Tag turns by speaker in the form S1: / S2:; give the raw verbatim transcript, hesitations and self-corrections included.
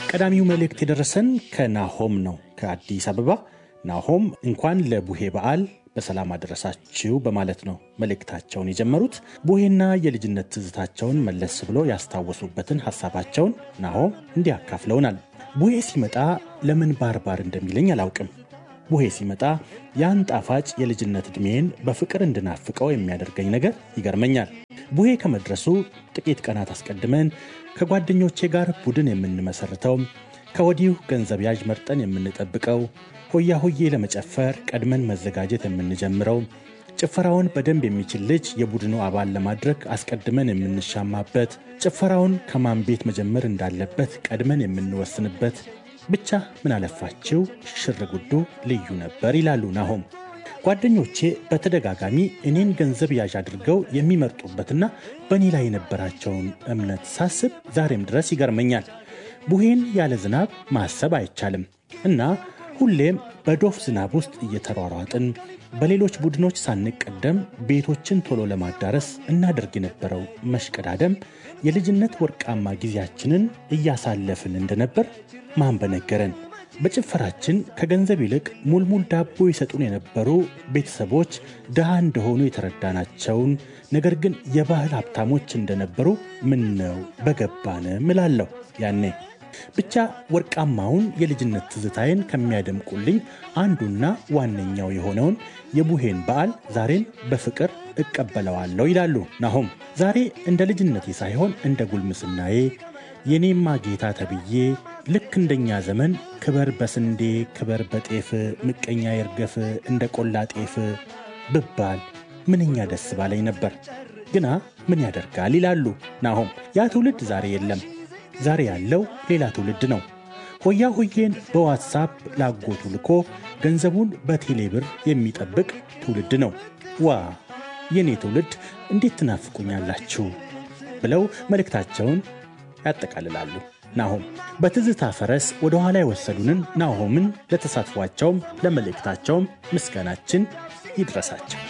S1: ቀዳሚው መልእክት የደረሰን ከናሆም ነው ከአዲስ አበባ። ናሆም እንኳን ለቡሄ በዓል በሰላም አደረሳችሁ በማለት ነው መልእክታቸውን የጀመሩት። ቡሄና የልጅነት ትዝታቸውን መለስ ብሎ ያስታወሱበትን ሐሳባቸውን ናሆም እንዲያካፍለውናል። ቡሄ ሲመጣ ለምን ባርባር እንደሚለኝ አላውቅም። ቡሄ ሲመጣ ያን ጣፋጭ የልጅነት ዕድሜን በፍቅር እንድናፍቀው የሚያደርገኝ ነገር ይገርመኛል። ቡሄ ከመድረሱ ጥቂት ቀናት አስቀድመን ከጓደኞቼ ጋር ቡድን የምንመሰርተው፣ ከወዲሁ ገንዘብ ያዥ መርጠን የምንጠብቀው፣ ሆያ ሆዬ ለመጨፈር ቀድመን መዘጋጀት የምንጀምረው፣ ጭፈራውን በደንብ የሚችል ልጅ የቡድኑ አባል ለማድረግ አስቀድመን የምንሻማበት፣ ጭፈራውን ከማን ቤት መጀመር እንዳለበት ቀድመን የምንወስንበት፣ ብቻ ምን አለፋችሁ ሽርጉዱ ልዩ ነበር ይላሉ ናሆም። ጓደኞቼ በተደጋጋሚ እኔን ገንዘብ ያዥ አድርገው የሚመርጡበትና በእኔ ላይ የነበራቸውን እምነት ሳስብ ዛሬም ድረስ ይገርመኛል። ቡሄን ያለ ዝናብ ማሰብ አይቻልም እና ሁሌም በዶፍ ዝናብ ውስጥ እየተሯሯጥን በሌሎች ቡድኖች ሳንቀደም ቤቶችን ቶሎ ለማዳረስ እናደርግ የነበረው መሽቀዳደም የልጅነት ወርቃማ ጊዜያችንን እያሳለፍን እንደነበር ማን በነገረን። በጭፈራችን ከገንዘብ ይልቅ ሙልሙል ዳቦ ይሰጡን የነበሩ ቤተሰቦች ድሃ እንደሆኑ የተረዳናቸውን ነገር ግን የባህል ሀብታሞች እንደነበሩ ምን ነው በገባን እላለሁ ያኔ። ብቻ ወርቃማውን የልጅነት ትዝታዬን ከሚያደምቁልኝ አንዱና ዋነኛው የሆነውን የቡሄን በዓል ዛሬን በፍቅር እቀበለዋለሁ ይላሉ ናሆም። ዛሬ እንደ ልጅነቴ ሳይሆን እንደ ጉልምስናዬ የኔማ ጌታ ተብዬ ልክ እንደኛ ዘመን ክበር በስንዴ ክበር በጤፍ ምቀኛ ይርገፍ እንደ ቆላ ጤፍ ብባል ምንኛ ደስ ባለኝ ነበር። ግና ምን ያደርጋል ይላሉ ናሆም። ያ ትውልድ ዛሬ የለም። ዛሬ ያለው ሌላ ትውልድ ነው። ሆያ ሆዬን በዋትሳፕ ላጎቱ ልኮ ገንዘቡን በቴሌብር የሚጠብቅ ትውልድ ነው። ዋ የኔ ትውልድ እንዴት ትናፍቁኛላችሁ ብለው መልእክታቸውን ያጠቃልላሉ ናሆም። በትዝታ ፈረስ ወደ ኋላ የወሰዱንን ናሆምን ለተሳትፏቸውም ለመልእክታቸውም ምስጋናችን ይድረሳቸው።